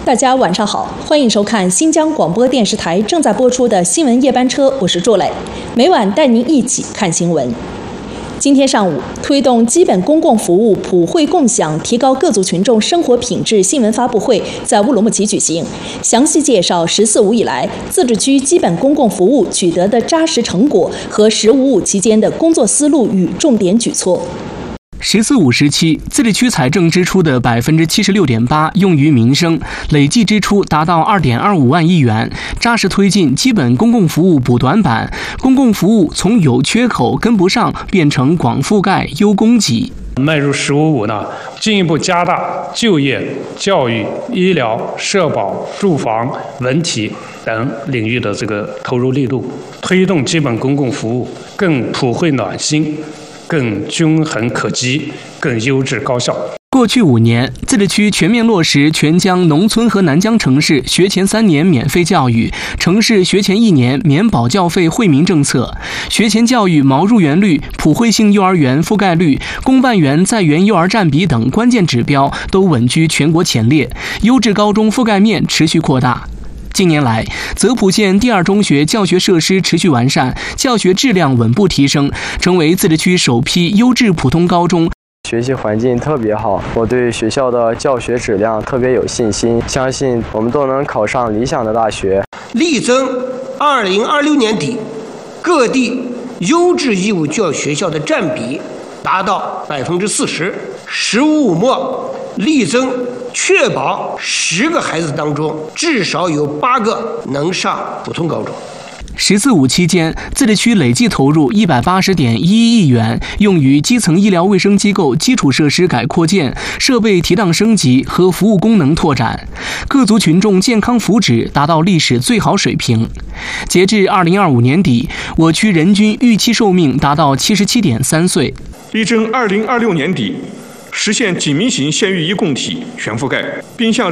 大家晚上好，欢迎收看新疆广播电视台正在播出的新闻夜班车，我是祝磊，每晚带您一起看新闻。今天上午，推动基本公共服务普惠共享，提高各族群众生活品质新闻发布会在乌鲁木齐举行，详细介绍“十四五”以来自治区基本公共服务取得的扎实成果和“十五五”期间的工作思路与重点举措。 “14·5”时期，自治区财政支出的76.8%用于民生，累计支出达到2.25万亿元，扎实推进基本公共服务补短板，公共服务从有缺口跟不上变成广覆盖优供给。 迈入“15·5”呢，进一步加大就业、教育、医疗、社保、住房、文体等领域的投入力度，推动基本公共服务更普惠暖心、更均衡可及、更优质高效。 过去5年，自治区全面落实全疆农村和南疆城市学前3年免费教育、城市学前1年免保教费惠民政策，学前教育毛入园率、普惠性幼儿园覆盖率、公办园在园幼儿占比等关键指标都稳居全国前列，优质高中覆盖面持续扩大。近年来，泽普县第2中学教学设施持续完善，教学质量稳步提升，成为自治区首批优质普通高中。 学习环境特别好，我对学校的教学质量特别有信心，相信我们都能考上理想的大学。 力争2026年底，各地优质义务教育学校的占比达到40%，“15·5”末力争确保10个孩子当中至少有8个能上普通高中。 “14·5”期间，自治区累计投入180.11亿元，用于基层医疗卫生机构基础设施改扩建、设备提档升级和服务功能拓展，各族群众健康福祉达到历史最好水平。截至2025年底，我区人均预期寿命达到77.3岁。 力争2026年底实现紧密型县域一共体全覆盖，并向